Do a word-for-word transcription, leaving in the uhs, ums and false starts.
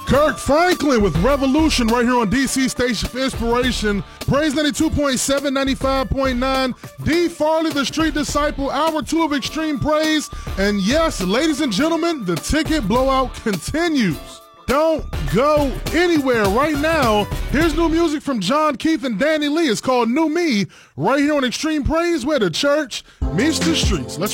Kirk Franklin with Revolution right here on D C Station for Inspiration. Praise ninety-two point seven, ninety-five point nine. D. Farley, the Street Disciple, hour two of Extreme Praise. And yes, ladies and gentlemen, the ticket blowout continues. Don't go anywhere right now. Here's new music from John Keith and Danny Lee. It's called New Me right here on Extreme Praise, where the church meets the streets. Let's